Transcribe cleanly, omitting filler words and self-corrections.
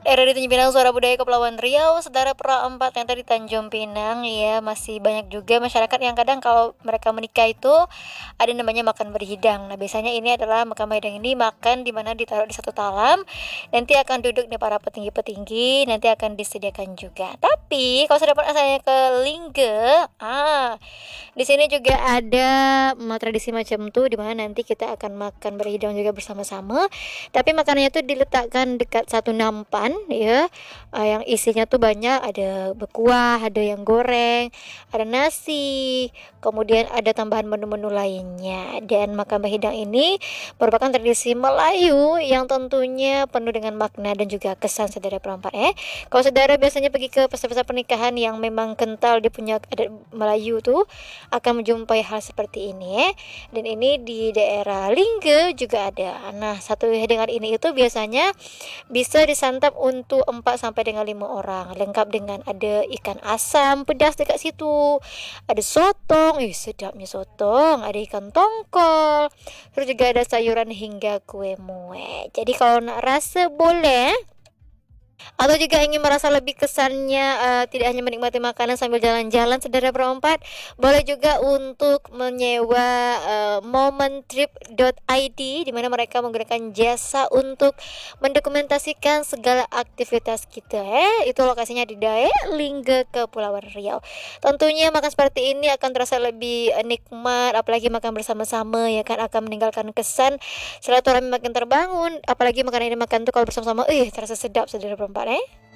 Era di Tanjung Pinang, Suara Budaya Kepulauan Riau, Saudara Perempat yang tadi Tanjung Pinang ya, masih banyak juga masyarakat yang kadang kalau mereka menikah itu ada namanya makan berhidang. Nah, biasanya ini adalah makan berhidang ini makan di mana ditaruh di satu talam. Nanti akan duduk nih para petinggi-petinggi, nanti akan disediakan juga. Tapi kalau sudah pernah saya ke Lingge, di sini juga ada tradisi macam tuh di mana nanti kita akan makan berhidang juga bersama-sama. Tapi makanannya tuh diletakkan dekat satu nampan ya, yang isinya tuh banyak, ada berkuah, ada yang goreng, ada nasi, kemudian ada tambahan menu-menu lainnya. Dan makan berhidang ini merupakan tradisi Melayu yang tentunya penuh dengan makna dan juga kesan, saudara perempat. Kalau saudara biasanya pergi ke pesta-pesta pernikahan yang memang kental dia punya adat Melayu tuh, akan menjumpai hal seperti ini. Dan ini di daerah Lingge juga ada. Nah, satu hidangan ini itu biasanya bisa disantap untuk 4 sampai dengan 5 orang. Lengkap dengan ada ikan asam pedas dekat situ. Ada sotong, sedapnya sotong, ada ikan tongkol. Terus juga ada sayuran hingga kue mue. Jadi kalau nak rasa boleh, atau juga ingin merasa lebih kesannya tidak hanya menikmati makanan sambil jalan-jalan, saudara berempat, boleh juga untuk menyewa momentrip.id, di mana mereka menggunakan jasa untuk mendokumentasikan segala aktivitas kita. Itu lokasinya di daerah Lingge, Kepulauan Riau. Tentunya makan seperti ini akan terasa lebih nikmat, apalagi makan bersama-sama ya kan, akan meninggalkan kesan silaturahmi makin terbangun. Apalagi makanan ini makan tuh kalau bersama-sama terasa sedap, saudara perempat.